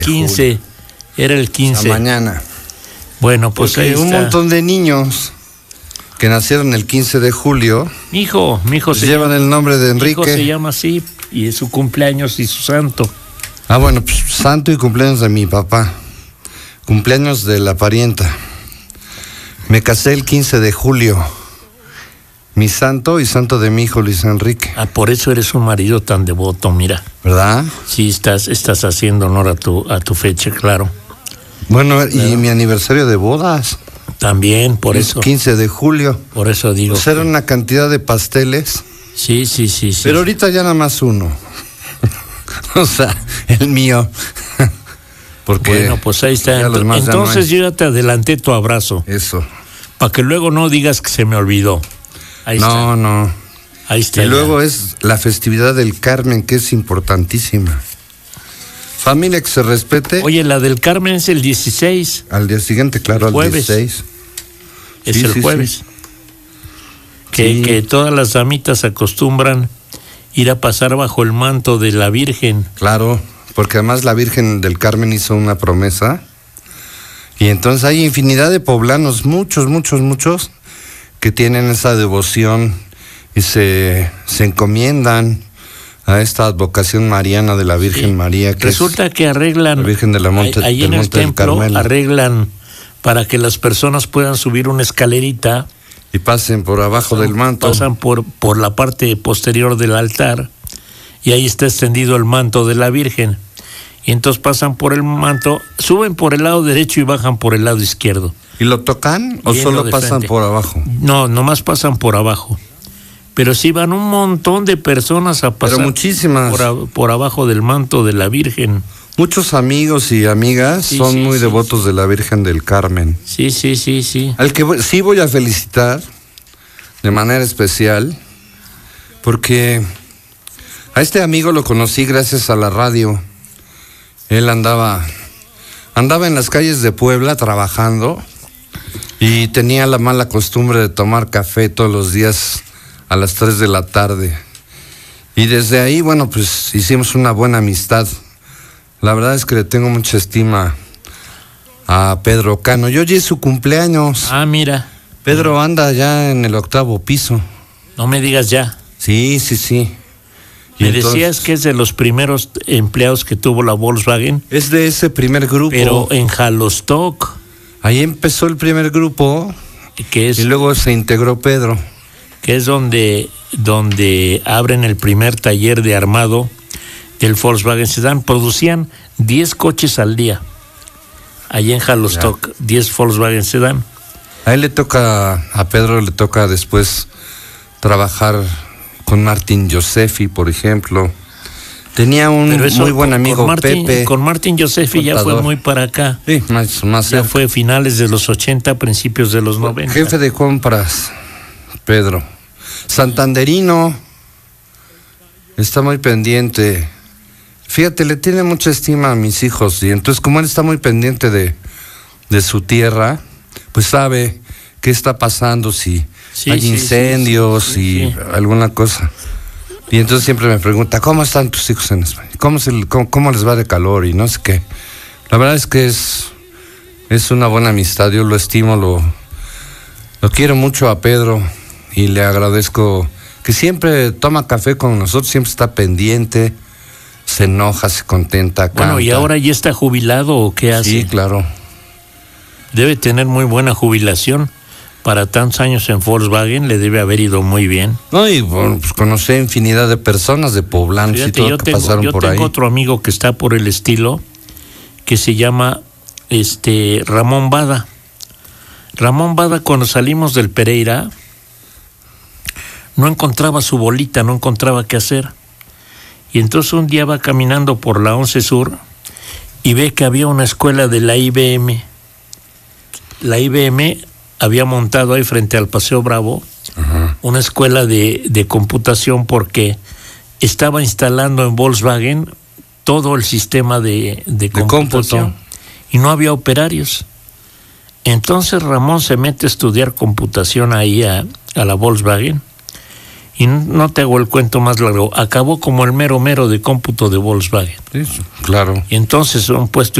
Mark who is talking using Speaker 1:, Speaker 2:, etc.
Speaker 1: 15, era el 15.
Speaker 2: La mañana.
Speaker 1: Bueno, pues
Speaker 2: porque
Speaker 1: ahí está.
Speaker 2: Un montón de niños que nacieron el 15 de julio.
Speaker 1: Mi hijo
Speaker 2: llevan el nombre de Enrique.
Speaker 1: Mi hijo se llama así, y es su cumpleaños y su santo.
Speaker 2: Ah, bueno, pues santo y cumpleaños de mi papá. Cumpleaños de la parienta. Me casé el 15 de julio. Mi santo y santo de mi hijo Luis Enrique.
Speaker 1: Ah, por eso eres un marido tan devoto, mira.
Speaker 2: ¿Verdad?
Speaker 1: Sí, estás haciendo honor a tu fecha, claro.
Speaker 2: Bueno,
Speaker 1: claro.
Speaker 2: Y mi aniversario de bodas.
Speaker 1: También, por eso.
Speaker 2: 15 de julio.
Speaker 1: Por eso digo.
Speaker 2: Pues era una cantidad de pasteles.
Speaker 1: Sí.
Speaker 2: Pero ahorita ya nada más uno. O sea, el mío. Porque
Speaker 1: bueno, pues ahí está. Entonces yo ya te adelanté tu abrazo.
Speaker 2: Eso.
Speaker 1: Para que luego no digas que se me olvidó. Ahí está.
Speaker 2: No.
Speaker 1: Ahí está.
Speaker 2: Y luego es la festividad del Carmen, que es importantísima. Familia que se respete.
Speaker 1: Oye, la del Carmen es el 16.
Speaker 2: Al día siguiente, claro, al 16.
Speaker 1: Es el jueves. Sí. Que todas las damitas acostumbran ir a pasar bajo el manto de la Virgen.
Speaker 2: Claro, porque además la Virgen del Carmen hizo una promesa. Y entonces hay infinidad de poblanos, muchos, que tienen esa devoción y se encomiendan a esta advocación mariana de la Virgen María. Que
Speaker 1: resulta que arreglan,
Speaker 2: la Virgen de la Monte,
Speaker 1: ahí en el templo arreglan para que las personas puedan subir una escalerita
Speaker 2: y pasen por abajo del manto.
Speaker 1: Pasan por la parte posterior del altar y ahí está extendido el manto de la Virgen. Y entonces pasan por el manto, suben por el lado derecho y bajan por el lado izquierdo.
Speaker 2: ¿Y lo tocan o solo pasan por abajo?
Speaker 1: No, nomás pasan por abajo. Pero sí van un montón de personas a pasar.
Speaker 2: Pero muchísimas.
Speaker 1: Por abajo del manto de la Virgen.
Speaker 2: Muchos amigos y amigas son muy devotos de la Virgen del Carmen.
Speaker 1: Sí.
Speaker 2: Al que sí voy a felicitar de manera especial, porque a este amigo lo conocí gracias a la radio. Él andaba en las calles de Puebla trabajando y tenía la mala costumbre de tomar café todos los días a las 3 de la tarde. Y desde ahí, bueno, pues hicimos una buena amistad. La verdad es que le tengo mucha estima a Pedro Cano. Y hoy es su cumpleaños.
Speaker 1: Ah, mira.
Speaker 2: Pedro anda ya en el 8º piso.
Speaker 1: No me digas ya.
Speaker 2: Sí.
Speaker 1: Me decías que es de los primeros empleados que tuvo la Volkswagen.
Speaker 2: Es de ese primer grupo.
Speaker 1: Pero en Jalostoc.
Speaker 2: Ahí empezó el primer grupo. Y luego se integró Pedro.
Speaker 1: Que es donde abren el primer taller de armado del Volkswagen Sedán. Producían 10 coches al día. Allí en Jalostoc, 10 Volkswagen Sedán.
Speaker 2: A Pedro le toca después trabajar con Martín Josefi, por ejemplo. Tenía un muy buen amigo, Pepe.
Speaker 1: Con Martín Josefi ya fue muy para acá.
Speaker 2: Sí, más
Speaker 1: ya fue finales de los 80, principios de los 90.
Speaker 2: Jefe de compras, Pedro. Santanderino. Está muy pendiente. Fíjate, le tiene mucha estima a mis hijos. Y entonces, como él está muy pendiente de su tierra, pues sabe qué está pasando, si hay incendios y alguna cosa. Y entonces siempre me pregunta, ¿cómo están tus hijos en España? ¿Cómo les va de calor? Y no sé qué. La verdad es que es una buena amistad. Yo lo estimo, lo quiero mucho a Pedro y le agradezco que siempre toma café con nosotros, siempre está pendiente, se enoja, se contenta, canta.
Speaker 1: Bueno, ¿y ahora ya está jubilado o qué hace?
Speaker 2: Sí, claro.
Speaker 1: Debe tener muy buena jubilación. Para tantos años en Volkswagen le debe haber ido muy bien.
Speaker 2: No, y bueno, pues conocí infinidad de personas, de poblanos. Fíjate, y todo que pasaron por ahí.
Speaker 1: Yo tengo otro amigo que está por el estilo, que se llama Ramón Bada. Ramón Bada, cuando salimos del Pereira, no encontraba su bolita, no encontraba qué hacer. Y entonces un día va caminando por la 11 Sur y ve que había una escuela de la IBM. La IBM había montado ahí frente al Paseo Bravo una escuela de computación porque estaba instalando en Volkswagen todo el sistema de computación y no había operarios. Entonces Ramón se mete a estudiar computación ahí a la Volkswagen Y no te hago el cuento más largo, acabó como el mero mero de cómputo de Volkswagen.
Speaker 2: Sí, claro.
Speaker 1: Y entonces un puesto